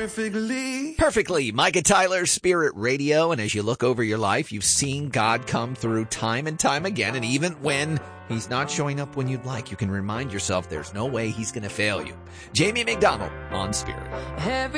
perfectly. Perfectly. Micah Tyler, Spirit Radio. And as you look over your life, you've seen God come through time and time again. And even when he's not showing up when you'd like, you can remind yourself there's no way he's going to fail you. Jamie McDonald on Spirit.